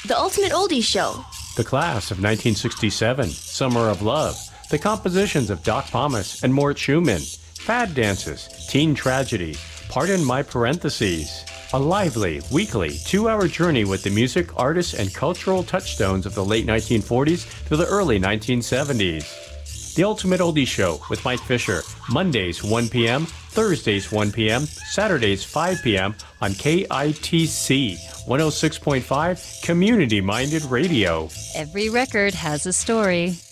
The Ultimate Oldies Show. The Class of 1967, Summer of Love, the compositions of Doc Pomus and Mort Schumann, Fad Dances, Teen Tragedy, Pardon My Parentheses, a lively, weekly, 2-hour journey with the music, artists, and cultural touchstones of the late 1940s to the early 1970s. The Ultimate Oldies Show with Mike Fisher, Mondays 1 p.m., Thursdays 1 p.m., Saturdays 5 p.m. on KITC 106.5 Community-Minded Radio. Every record has a story.